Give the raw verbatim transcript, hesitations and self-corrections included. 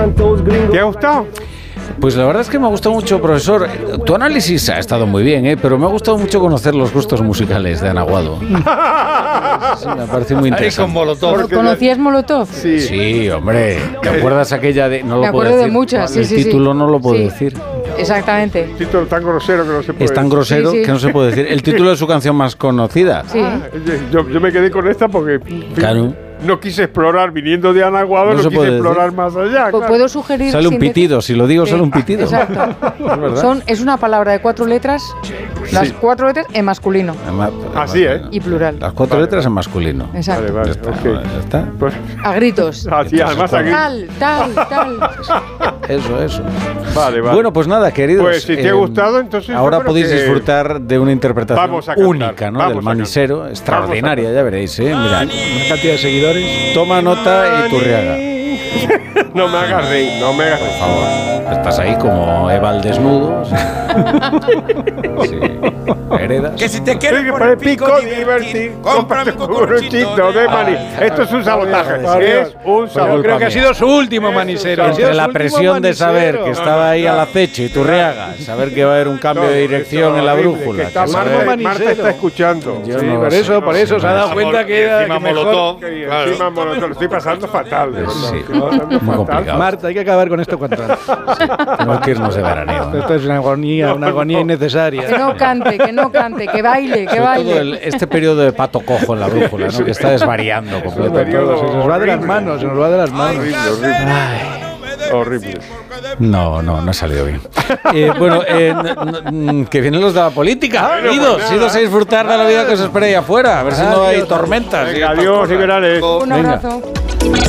¿Te ha gustado? Pues la verdad es que me ha gustado mucho, profesor. Tu análisis ha estado muy bien, ¿eh? Pero me ha gustado mucho conocer los gustos musicales de Ana Guado. Sí, me parece muy interesante. Ahí con Molotov. ¿Conocías Molotov? Sí. Sí, hombre. ¿Te acuerdas aquella de...? No lo Me puedo acuerdo de decir. muchas, sí, El sí, sí. título no lo puedo Sí. decir. Exactamente. Título tan grosero que no se puede Es tan decir. grosero Sí, sí. que no se puede decir. El título de su canción más conocida. Sí. Yo, yo me quedé con esta porque Claro. no quise explorar, viniendo de Ana Guado, No no, se quise puede explorar más allá. Pues claro. puedo sugerir. Sale un sin decir- pitido. Si lo digo, Sí. sale un pitido. Exacto. Es verdad. Son, es una palabra de cuatro letras, las Sí. cuatro letras en masculino Además- Así, ¿eh? y plural. Las cuatro Vale, letras en masculino. Exacto. Vale, vale, Ya está, ok. ya está. Pues, A gritos. así, además aquí. Tal, tal, tal. Eso, eso. Vale, vale. Bueno, pues nada, queridos. Pues si te ha gustado, entonces ahora yo creo podéis que disfrutar de una interpretación vamos a cantar, única, ¿no? vamos Del a manisero, cantar. extraordinaria, Vamos a ya veréis, ¿eh? Mira, Una cantidad de seguidores. toma nota y Turriaga. No me hagas reír, no me hagas reír. Por favor, estás ahí como Eva al desnudo. Sí. Heredas. Que si te Sí, quieres que por para el pico divertir, cómprame un cucuruchito de maní. Esto es un sabotaje. Es un Yo sabotaje. creo que ha sido su último manisero. Ha sido Entre su la último presión de saber manisero. que estaba ahí al acecho y Turriaga, saber que va a haber un cambio de dirección en la horrible, brújula. que está que Marta, saber- manisero. Marta está escuchando. Yo Sí, no por sé, eso, por eso se ha dado no cuenta que era encima que mejor. Molotov. Que Claro. encima Molotov, lo estoy pasando fatal. de verdad, Sí, estoy pasando muy fatal. complicado. Marta, hay que acabar con esto cuanto antes. Tenemos que irnos de veraneo. ¿eh? Esto es una agonía, una agonía Que innecesaria. no cante, que no cante, que baile, que Sobre todo baile. el- este periodo de pato cojo en la brújula, ¿no? Que está desvariando Sobre completamente. todo, se nos va de las Horrible. manos, se nos va de las manos. Horrible, horrible. Horrible. No, no, no ha salido bien. Eh, bueno, eh, n- n- que vienen los de la política. Bueno, Idos, pues idos a disfrutar de la vida que os espera ahí afuera. A ver si no hay tormentas. Venga, adiós y verales. Un Venga. abrazo.